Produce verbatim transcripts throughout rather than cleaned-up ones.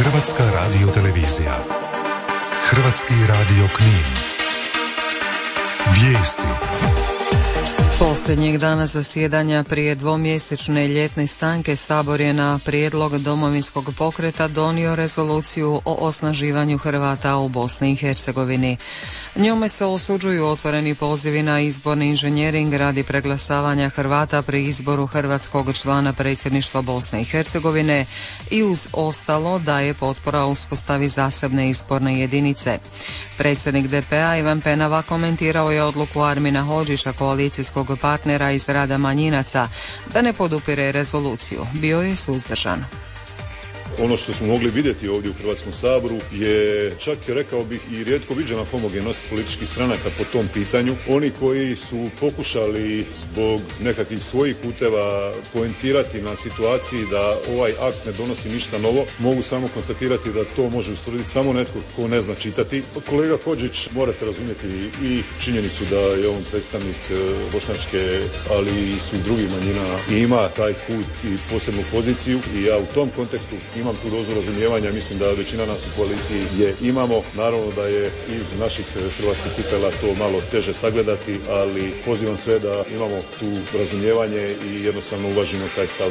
Hrvatska radiotelevizija. Hrvatski radio Knin. Vijesti. Posljednjeg dana zasjedanja prije dvomjesečne ljetne stanke Sabor je na prijedlog Domovinskog pokreta donio rezoluciju o osnaživanju Hrvata u Bosni i Hercegovini. Njome se osuđuju otvoreni pozivi na izborni inženjering radi preglasavanja Hrvata pri izboru hrvatskog člana predsjedništva Bosne i Hercegovine i uz ostalo daje potpora uspostavi zasebne izborne jedinice. Predsjednik D P-a Ivan Penava komentirao je odluku Armina Hodžića, koalicijskog partnera iz rada manjinaca, da ne podupire rezoluciju. Bio je suzdržan. Ono što smo mogli vidjeti ovdje u Hrvatskom saboru je čak, rekao bih, i rijetko viđena homogenost političkih stranaka po tom pitanju. Oni koji su pokušali zbog nekakvih svojih puteva poentirati na situaciji da ovaj akt ne donosi ništa novo, mogu samo konstatirati da to može ustvrditi samo netko ko ne zna čitati. Kolega Hodžić, morate razumjeti i činjenicu da je on predstavnik bošnjačke, ali i svih drugih manjina i ima taj put i posebnu poziciju i ja u tom kontekstu imam tu dozu razumijevanja, mislim da većina nas u koaliciji je imamo. Naravno da je iz naših hrvatskih cipela to malo teže sagledati, ali pozivam sve da imamo tu razumijevanje i jednostavno uvažimo taj stav.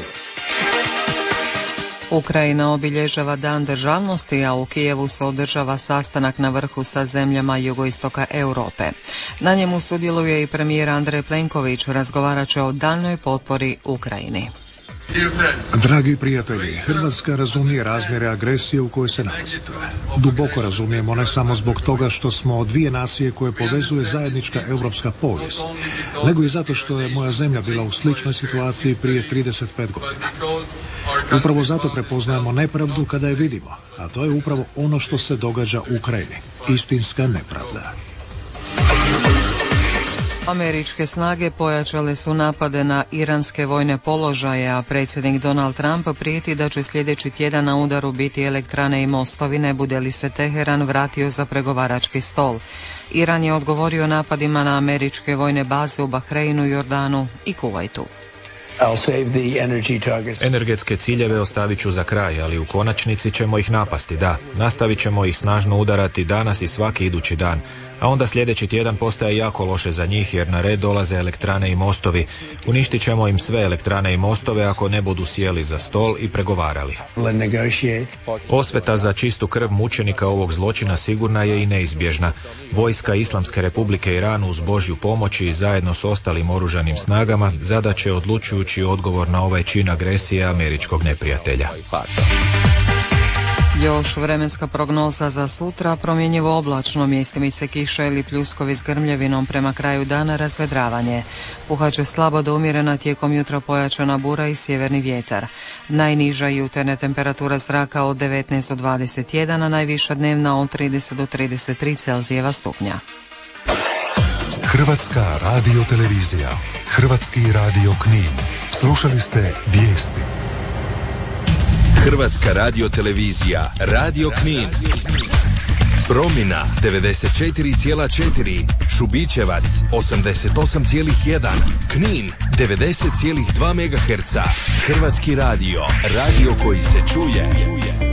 Ukrajina obilježava Dan državnosti, a u Kijevu se održava sastanak na vrhu sa zemljama jugoistoka Europe. Na njemu sudjeluje i premijer Andrej Plenković, razgovarat će o daljnjoj potpori Ukrajini. Dragi prijatelji, Hrvatska razumije razmjere agresije u kojoj se nalazite. Duboko razumijemo, ne samo zbog toga što smo dvije nacije koje povezuje zajednička europska povijest, nego i zato što je moja zemlja bila u sličnoj situaciji prije trideset pet godina. Upravo zato prepoznajemo nepravdu kada je vidimo, a to je upravo ono što se događa u Ukrajini. Istinska nepravda. Američke snage pojačale su napade na iranske vojne položaje, a predsjednik Donald Trump prijeti da će sljedeći tjedan na udaru biti elektrane i mostovi, ne bude li se Teheran vratio za pregovarački stol. Iran je odgovorio napadima na američke vojne baze u Bahreinu, Jordanu i Kuvajtu. Energetske ciljeve ostavit ću za kraj, ali u konačnici ćemo ih napasti, da. Nastavit ćemo ih snažno udarati danas i svaki idući dan. A onda sljedeći tjedan postaje jako loše za njih jer na red dolaze elektrane i mostovi. Uništit ćemo im sve elektrane i mostove ako ne budu sjeli za stol i pregovarali. Osveta za čistu krv mučenika ovog zločina sigurna je i neizbježna. Vojska Islamske Republike Iran uz Božju pomoć i zajedno s ostalim oružanim snagama zadaće odlučujući odgovor na ovaj čin agresije američkog neprijatelja. Još vremenska prognoza za sutra, promjenjivo oblačno, mjestimice kiša ili pljuskovi s grmljevinom, prema kraju dana razvedravanje. Puhat će slabo do umjerena, tijekom jutra pojačana bura i sjeverni vjetar. Najniža jutarnja temperatura zraka od devetnaest do dvadeset jedan, a najviša dnevna od trideset do trideset tri Celzijeva stupnja. Hrvatska radiotelevizija. Hrvatski radio Knin. Slušali ste vijesti. Hrvatska radiotelevizija, Radio Knin. Promina devedeset četiri zarez četiri, Šubićevac osamdeset osam zarez jedan, Knin devedeset zarez dva megaherca. Hrvatski radio, radio koji se čuje.